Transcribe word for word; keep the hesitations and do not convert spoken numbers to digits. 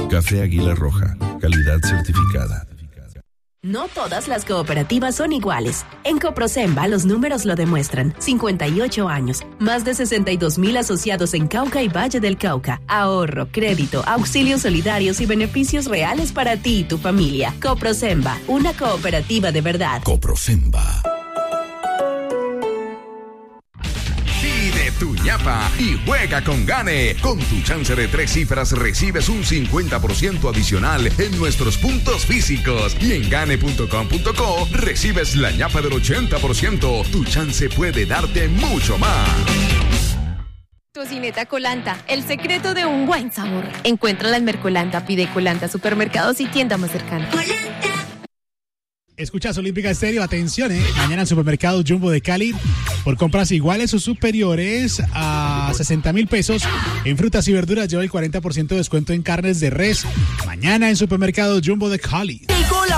Café Águila Roja, calidad certificada. No todas las cooperativas son iguales. En Coprosemba los números lo demuestran. cincuenta y ocho años, más de sesenta y dos mil asociados en Cauca y Valle del Cauca. Ahorro, crédito, auxilios solidarios y beneficios reales para ti y tu familia. Coprosemba, una cooperativa de verdad. Coprosemba. Tu ñapa y juega con Gane. Con tu chance de tres cifras recibes un cincuenta por ciento adicional en nuestros puntos físicos. Y en gane punto com punto co recibes la ñapa del ochenta por ciento. Tu chance puede darte mucho más. Tocineta Colanta, el secreto de un buen sabor. Encuéntrala en Mercolanta, pide Colanta, supermercados y tienda más cercana. Escuchas Olímpica Estéreo, atención, ¿eh? Mañana en Supermercado Jumbo de Cali, por compras iguales o superiores a sesenta mil pesos, en frutas y verduras lleva el cuarenta por ciento de descuento en carnes de res. Mañana en Supermercado Jumbo de Cali.